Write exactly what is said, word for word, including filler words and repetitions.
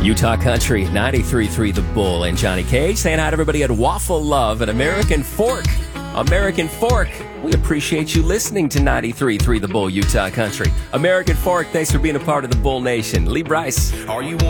Utah Country, ninety-three point three The Bull, and Johnny Cage saying hi to everybody at Waffle Love and American Fork. American Fork, we appreciate you listening to ninety-three point three The Bull, Utah Country. American Fork, thanks for being a part of the Bull Nation. Lee Bryce. Are you